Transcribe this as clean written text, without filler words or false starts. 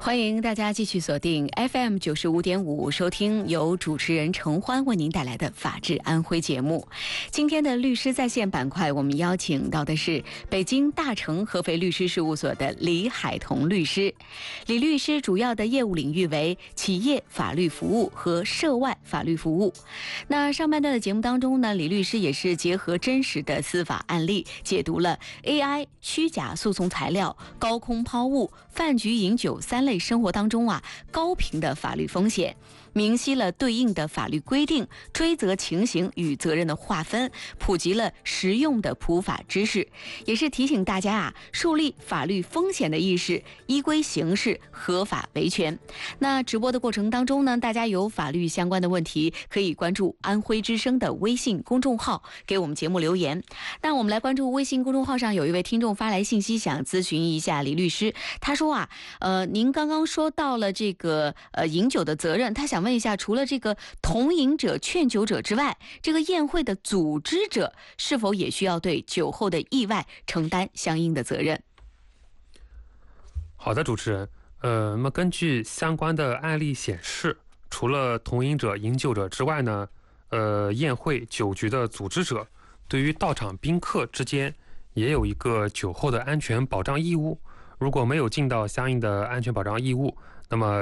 欢迎大家继续锁定 FM 95.5，收听由主持人程欢为您带来的《法治安徽》节目。今天的律师在线板块，我们邀请到的是北京大成合肥律师事务所的李海彤律师。李律师主要的业务领域为企业法律服务和涉外法律服务。那上半段的节目当中呢，李律师也是结合真实的司法案例，解读了 AI、虚假诉讼材料、高空抛物、饭局饮酒3类生活当中高频的法律风险，明晰了对应的法律规定、追责情形与责任的划分，普及了实用的普法知识，也是提醒大家树立法律风险的意识，依规行事，合法维权。那直播的过程当中呢，大家有法律相关的问题，可以关注安徽之声的微信公众号，给我们节目留言。那我们来关注微信公众号上有一位听众发来信息，想咨询一下李律师。他说您刚刚说到了这个饮酒的责任，他想问一下，除了这个同饮者、劝酒者之外，这个宴会的组织者是否也需要对酒后的意外承担相应的责任？ 好的，主持人，那么根据相关的案例显示，除了同饮者、饮酒者之外呢，宴会酒局的组织者对于到场宾客之间也有一个酒后的安全保障义务。如果没有尽到相应的安全保障义务，那么